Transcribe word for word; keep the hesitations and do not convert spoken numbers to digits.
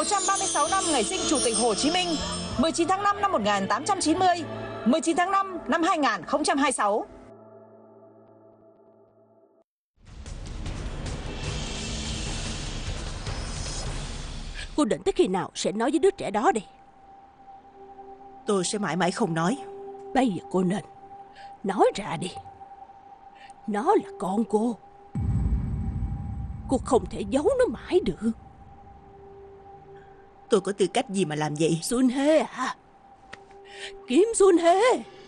một trăm ba mươi sáu năm ngày sinh Chủ tịch Hồ Chí Minh, mười chín tháng năm năm một nghìn tám trăm chín mươi, mười chín tháng năm năm hai nghìn không trăm hai mươi sáu. Cô định tới khi nào sẽ nói với đứa trẻ đó đi? Tôi sẽ mãi mãi không nói. Bây giờ cô nên nói ra đi. Nó là con cô. Cô không thể giấu nó mãi được. Tôi có tư cách gì mà làm vậy? Sun Hê à? Kim Sun Hê.